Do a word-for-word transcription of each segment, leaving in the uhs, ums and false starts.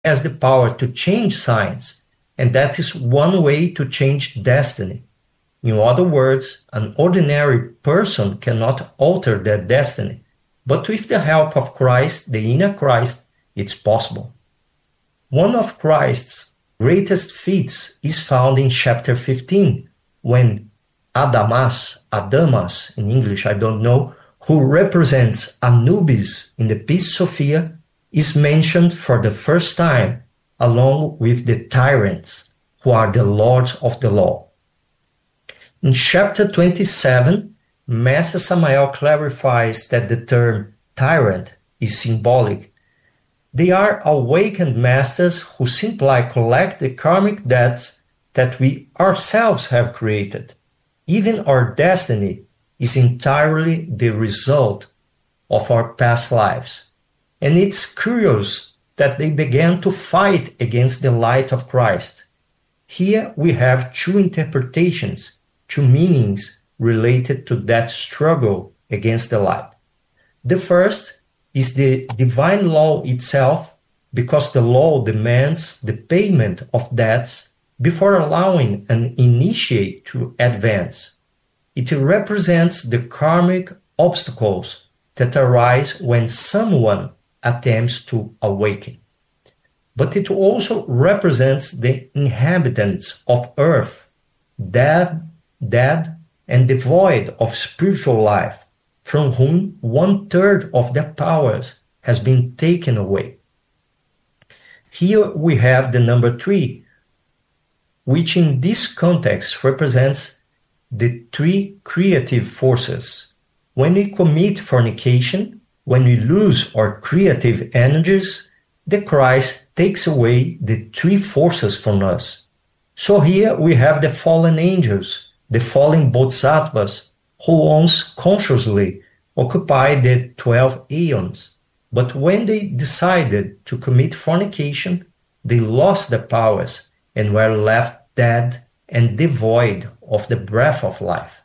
has the power to change signs, and that is one way to change destiny. In other words, an ordinary person cannot alter their destiny, but with the help of Christ, the inner Christ, it's possible. One of Christ's greatest feats is found in chapter fifteen, when Adamas, Adamas in English, I don't know, who represents Anubis in the Peace Sophia, is mentioned for the first time, along with the tyrants, who are the lords of the law. In chapter twenty-seven, Master Samael clarifies that the term tyrant is symbolic. They are awakened masters who simply collect the karmic debts that we ourselves have created. Even our destiny is entirely the result of our past lives. And it's curious that they began to fight against the light of Christ. Here we have two interpretations, two meanings related to that struggle against the light. The first is the divine law itself, because the law demands the payment of debts before allowing an initiate to advance. It represents the karmic obstacles that arise when someone attempts to awaken. But it also represents the inhabitants of earth, dead, dead and devoid of spiritual life, from whom one-third of their powers has been taken away. Here we have the number three, which in this context represents the three creative forces. When we commit fornication, when we lose our creative energies, the Christ takes away the three forces from us. So here we have the fallen angels, the fallen bodhisattvas, who once consciously occupied the twelve aeons. But when they decided to commit fornication, they lost their powers and were left dead and devoid of the breath of life.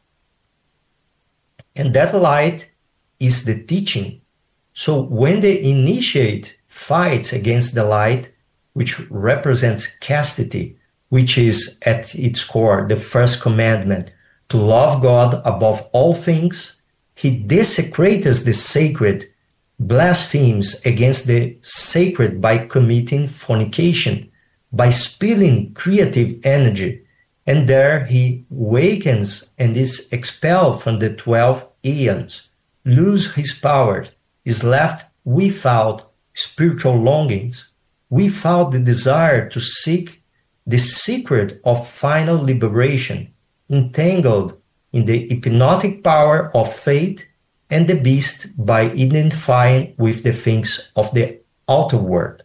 And that light is the teaching. So when the initiate fights against the light, which represents chastity, which is at its core the first commandment, to love God above all things, he desecrates the sacred, blasphemes against the sacred by committing fornication, by spilling creative energy, and there he wakens and is expelled from the twelve aeons, loses his power, is left without spiritual longings, without the desire to seek the secret of final liberation, entangled in the hypnotic power of faith and the beast by identifying with the things of the outer world.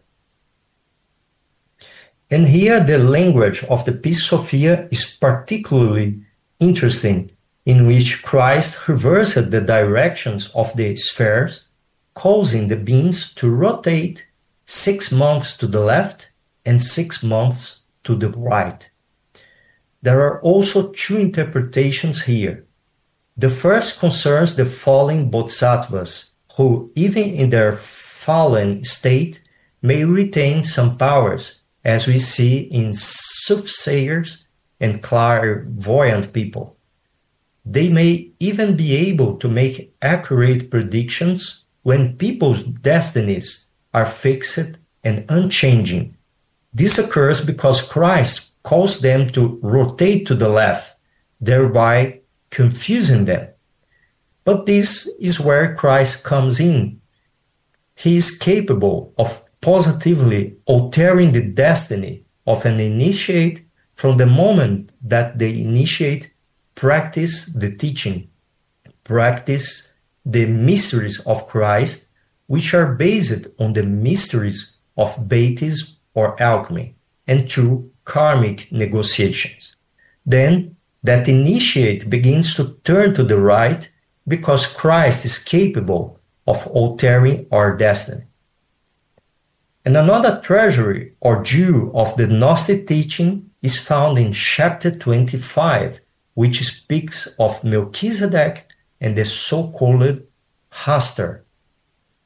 And here the language of the Peace Sophia is particularly interesting, in which Christ reversed the directions of the spheres, causing the beams to rotate six months to the left and six months to the right. There are also two interpretations here. The first concerns the fallen bodhisattvas, who, even in their fallen state, may retain some powers, as we see in soothsayers and clairvoyant people. They may even be able to make accurate predictions when people's destinies are fixed and unchanging. This occurs because Christ calls them to rotate to the left, thereby confusing them. But this is where Christ comes in. He is capable of positively altering the destiny of an initiate from the moment that the initiate practice the teaching, practice the mysteries of Christ, which are based on the mysteries of Baitism or alchemy, and through karmic negotiations. Then that initiate begins to turn to the right because Christ is capable of altering our destiny. And another treasury or jewel of the Gnostic teaching is found in chapter twenty-five, which speaks of Melchizedek and the so-called Hastar.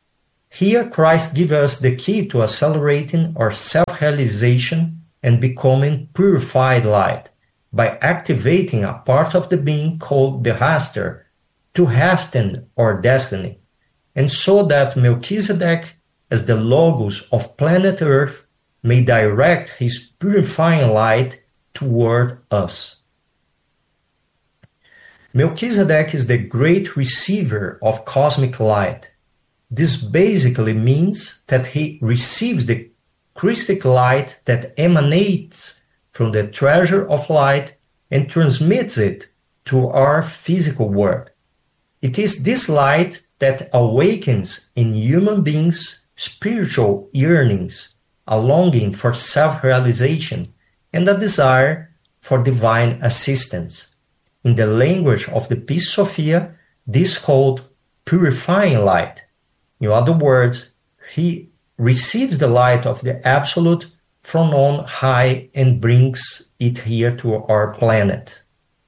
Here, Christ gives us the key to accelerating our self-realization and becoming purified light by activating a part of the being called the haster to hasten our destiny, and so that Melchizedek, as the Logos of planet Earth, may direct his purifying light toward us. Melchizedek is the great receiver of cosmic light. This basically means that he receives the Christic light that emanates from the treasure of light and transmits it to our physical world. It is this light that awakens in human beings spiritual yearnings, a longing for self-realization, and a desire for divine assistance. In the language of the Peace Sophia, this is called purifying light. In other words, he receives the light of the Absolute from on high and brings it here to our planet.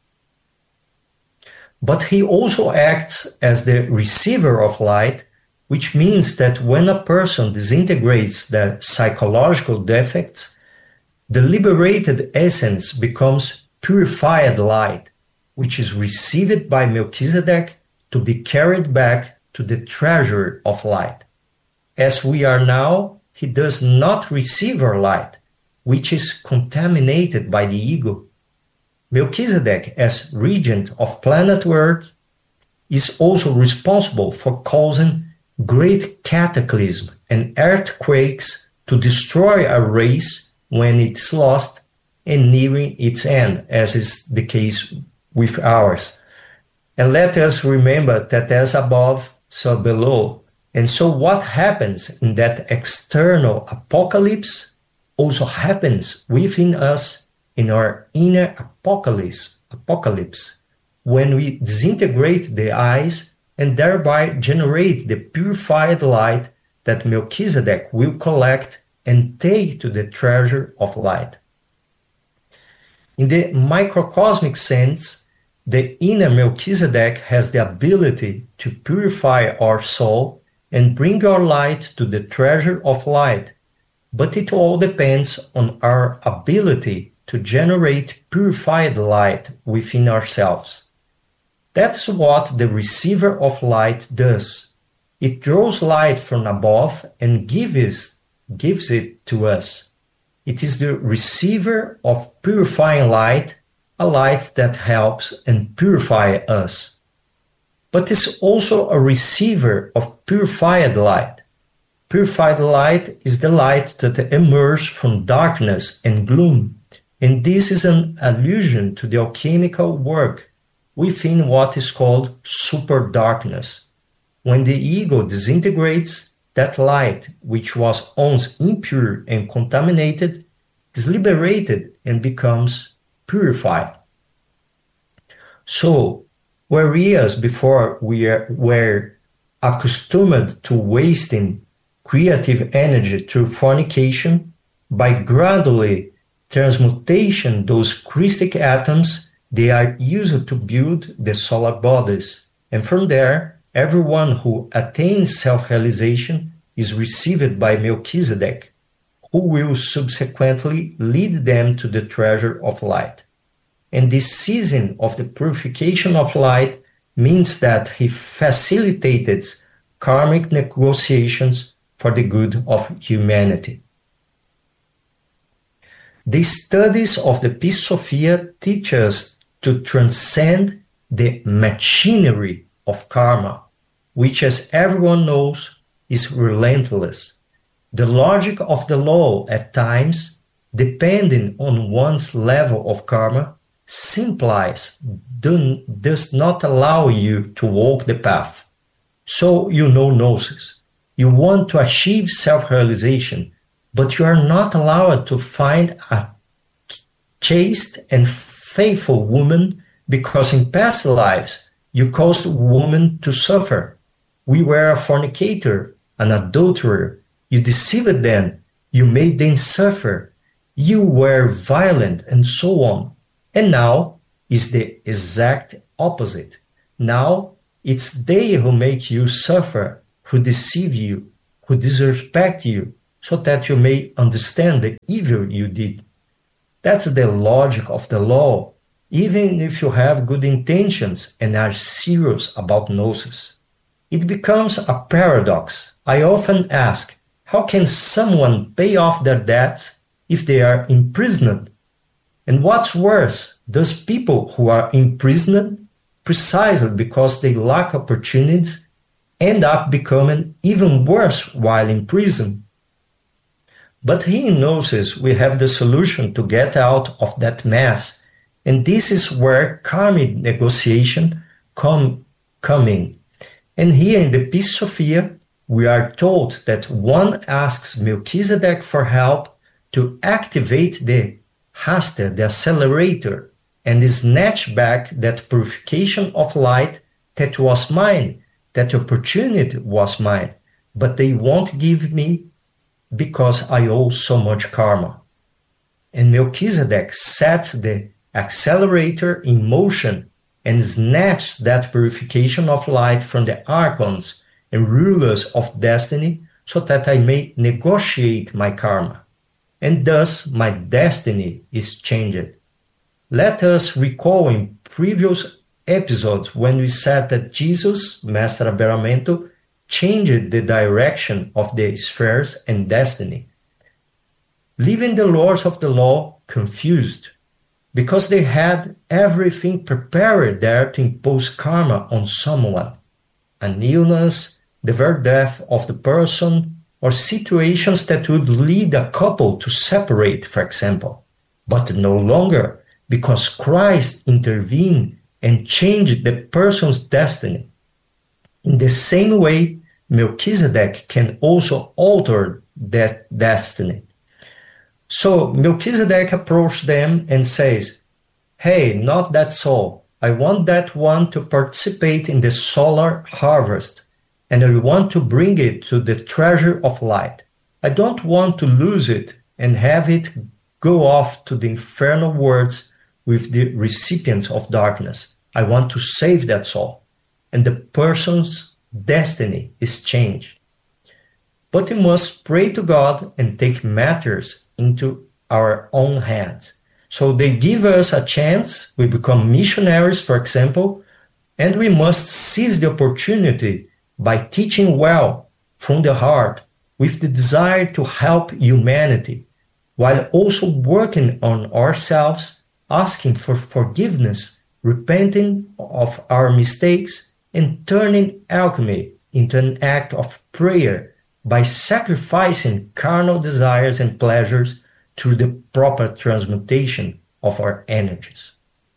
But he also acts as the receiver of light, which means that when a person disintegrates their psychological defects, the liberated essence becomes purified light, which is received by Melchizedek to be carried back to the treasury of light. As we are now, he does not receive our light, which is contaminated by the ego. Melchizedek, as regent of planet Earth, is also responsible for causing great cataclysms and earthquakes to destroy a race when it's lost and nearing its end, as is the case with ours. And let us remember that as above, so below. And so what happens in that external apocalypse also happens within us in our inner apocalypse, apocalypse, when we disintegrate the eyes and thereby generate the purified light that Melchizedek will collect and take to the treasure of light. In the microcosmic sense, the inner Melchizedek has the ability to purify our soul and bring our light to the treasure of light, but it all depends on our ability to generate purified light within ourselves. That's what the receiver of light does. It draws light from above and gives, gives it to us. It is the receiver of purifying light, a light that helps and purifies us. But it's also a receiver of purified light. Purified light is the light that emerges from darkness and gloom, and this is an allusion to the alchemical work within what is called super darkness. When the ego disintegrates, that light, which was once impure and contaminated, is liberated and becomes purified. So, whereas before we are, were accustomed to wasting creative energy through fornication, by gradually transmutation those Christic atoms, they are used to build the solar bodies. And from there, everyone who attains self-realization is received by Melchizedek, who will subsequently lead them to the treasure of light. And this season of the purification of light means that he facilitated karmic negotiations for the good of humanity. The studies of the Peace Sophia teach us to transcend the machinery of karma, which, as everyone knows, is relentless. The logic of the law at times, depending on one's level of karma, simplifies, do, does not allow you to walk the path. So you know gnosis. You want to achieve self-realization, but you are not allowed to find a chaste and faithful woman because in past lives you caused women to suffer. We were a fornicator, an adulterer. You deceived them. You made them suffer. You were violent and so on. And now is the exact opposite. Now it's they who make you suffer, who deceive you. who disrespect you, so that you may understand the evil you did. That's the logic of the law, even if you have good intentions and are serious about gnosis. It becomes a paradox. I often ask, how can someone pay off their debts if they are imprisoned? And what's worse, those people who are imprisoned precisely because they lack opportunities end up becoming even worse while in prison. But here in Gnosis, we have the solution to get out of that mess, and this is where karmic negotiation come, come in. And here in the Peace Sophia, we are told that one asks Melchizedek for help to activate the Haster, the accelerator, and snatch back that purification of light that was mine, that opportunity was mine, but they won't give me because I owe so much karma. And Melchizedek sets the accelerator in motion and snatches that purification of light from the archons and rulers of destiny so that I may negotiate my karma. And thus my destiny is changed. Let us recall in previous episodes when we said that Jesus, Master Aberramento, changed the direction of the spheres and destiny, leaving the lords of the law confused, because they had everything prepared there to impose karma on someone, an illness, the very death of the person, or situations that would lead a couple to separate, for example. But no longer, because Christ intervened and changed the person's destiny. In the same way, Melchizedek can also alter that destiny. So Melchizedek approached them and says, hey, not that soul. I want that one to participate in the solar harvest, and I want to bring it to the treasure of light. I don't want to lose it and have it go off to the infernal worlds with the recipients of darkness. I want to save that soul, and the person's destiny is changed. But we must pray to God and take matters into our own hands. So they give us a chance, we become missionaries, for example, and we must seize the opportunity by teaching well from the heart with the desire to help humanity, while also working on ourselves, asking for forgiveness, repenting of our mistakes, and turning alchemy into an act of prayer by sacrificing carnal desires and pleasures through the proper transmutation of our energies.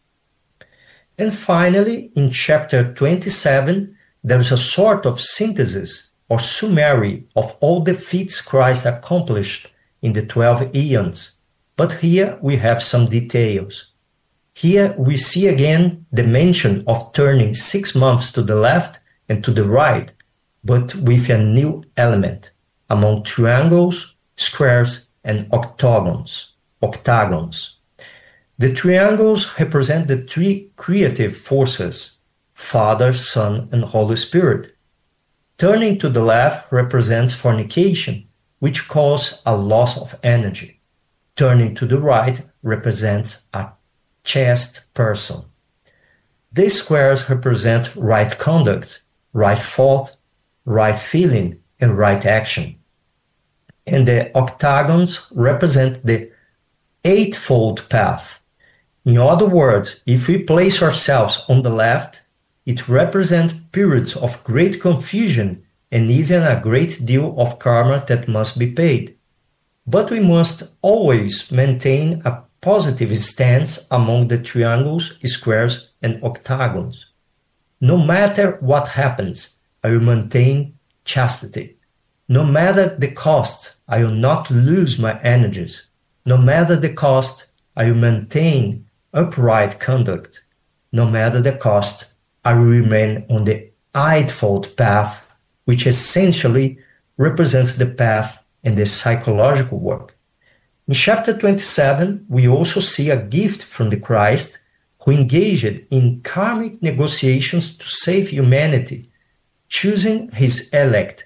And finally, in chapter twenty-seven, there is a sort of synthesis or summary of all the feats Christ accomplished in the twelve eons. But here we have some details. Here we see again the mention of turning six months to the left and to the right, but with a new element among triangles, squares, and octagons. octagons. The triangles represent the three creative forces, Father, Son, and Holy Spirit. Turning to the left represents fornication, which causes a loss of energy. Turning to the right represents a chaste person. These squares represent right conduct, right thought, right feeling, and right action. And the octagons represent the eightfold path. In other words, if we place ourselves on the left, it represents periods of great confusion and even a great deal of karma that must be paid. But we must always maintain a positive stance among the triangles, squares, and octagons. No matter what happens, I will maintain chastity. No matter the cost, I will not lose my energies. No matter the cost, I will maintain upright conduct. No matter the cost, I will remain on the eightfold path, which essentially represents the path and the psychological work. In chapter twenty-seven, we also see a gift from the Christ who engaged in karmic negotiations to save humanity, choosing his elect,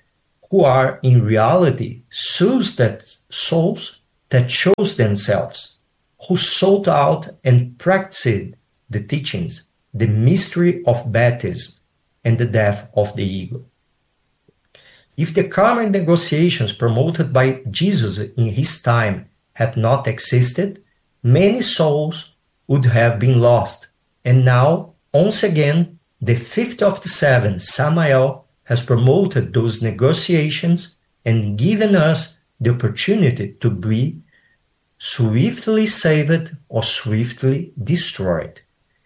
who are in reality souls that, souls that chose themselves, who sought out and practiced the teachings, the mystery of baptism, and the death of the ego. If the karmic negotiations promoted by Jesus in his time had not existed, many souls would have been lost. And now, once again, the fifth of the seven, Samael, has promoted those negotiations and given us the opportunity to be swiftly saved or swiftly destroyed.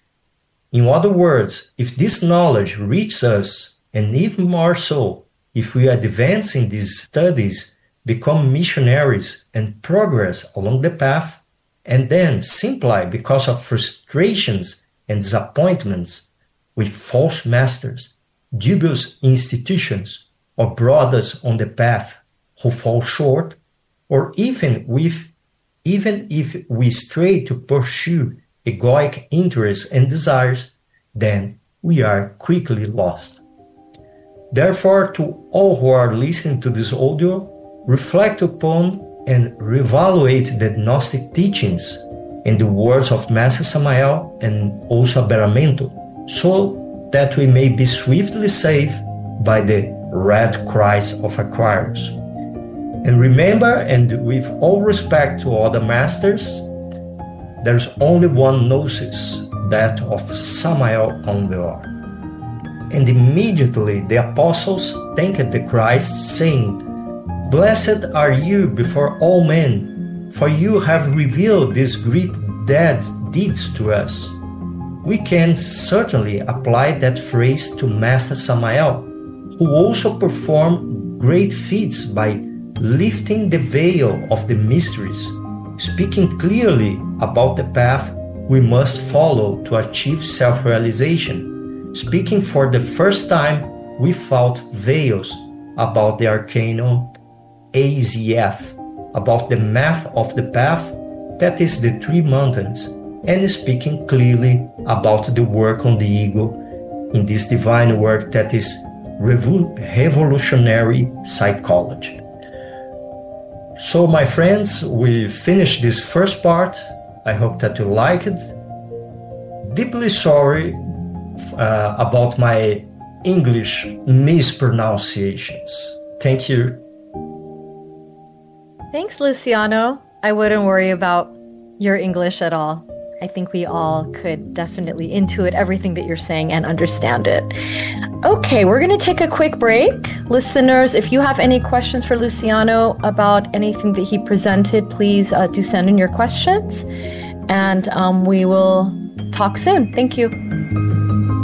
In other words, if this knowledge reaches us, and even more so, if we advance in these studies, become missionaries and progress along the path, and then simply because of frustrations and disappointments with false masters, dubious institutions, or brothers on the path who fall short, or even with even if we stray to pursue egoic interests and desires, then we are quickly lost. Therefore, to all who are listening to this audio, reflect upon and reevaluate the Gnostic teachings and the words of Master Samael and also Aberramento, so that we may be swiftly saved by the red Christ of Aquarius. And remember, and with all respect to other masters, there's only one gnosis, that of Samael Aun-Weor. And immediately the apostles thanked the Christ, saying, "Blessed are you before all men, for you have revealed these great dead deeds to us." We can certainly apply that phrase to Master Samael, who also performed great feats by lifting the veil of the mysteries, speaking clearly about the path we must follow to achieve self-realization, speaking for the first time without veils about the Arcanum A Z F, about the math of the path, that is the three mountains, and speaking clearly about the work on the ego in this divine work that is revol- revolutionary psychology. So, my friends, we finished this first part. I hope that you like it. Deeply sorry uh, about my English mispronunciations. Thank you. Thanks, Luciano. I wouldn't worry about your English at all. I think we all could definitely intuit everything that you're saying and understand it. Okay, we're going to take a quick break. Listeners, if you have any questions for Luciano about anything that he presented, please uh, do send in your questions. And um, we will talk soon. Thank you.